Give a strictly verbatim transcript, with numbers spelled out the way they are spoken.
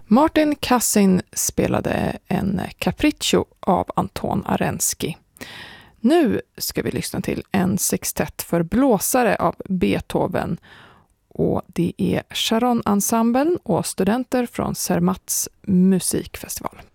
Martin Kassin spelade en capriccio av Anton Arensky. Nu ska vi lyssna till en sextett för blåsare av Beethoven, och det är Charon-ensemblen och studenter från Zermatts musikfestival.